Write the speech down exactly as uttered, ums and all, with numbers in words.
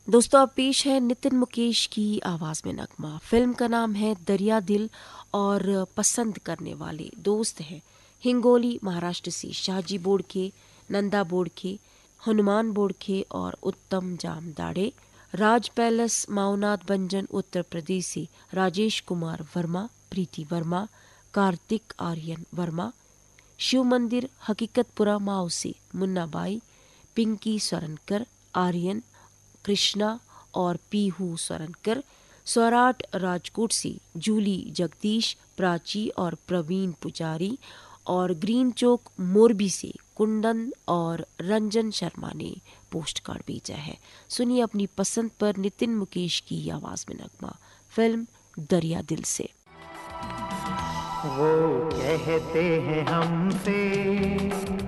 दोस्तों अब पेश है नितिन मुकेश की आवाज में नगमा। फिल्म का नाम है दरिया दिल और पसंद करने वाले दोस्त हैं हिंगोली महाराष्ट्र से शाहजी बोड़खे, नंदा बोड़खे, हनुमान बोड़खे और उत्तम जामदाड़े। राज पैलेस माओनाथ भंजन उत्तर प्रदेश से राजेश कुमार वर्मा, प्रीति वर्मा, कार्तिक आर्यन वर्मा। शिव मंदिर हकीकतपुरा माओ से मुन्नाबाई, पिंकी स्वरनकर, आर्यन, कृष्णा और पीहू स्वरनकर। सौराठ राजकोट से जूली जगदीश, प्राची और प्रवीण पुजारी। और ग्रीन चौक मोरबी से कुंदन और रंजन शर्मा ने पोस्ट कार्ड भेजा है। सुनिए अपनी पसंद पर नितिन मुकेश की आवाज में नगमा, फिल्म दरिया दिल से। वो कहते हैं हमसे